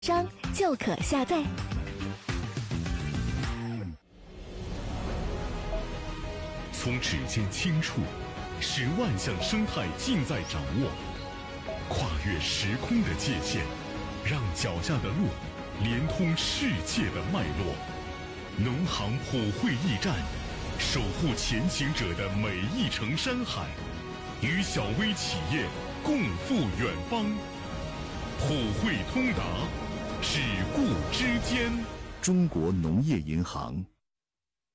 商就可下载。 从指尖轻触，使万象生态尽在掌握；跨越时空的界限，让脚下的路连通世界的脉络。农行普惠驿站，守护前行者的每一程山海，与小微企业共赴远方。普惠通达，只顾之间。 中国农业银行。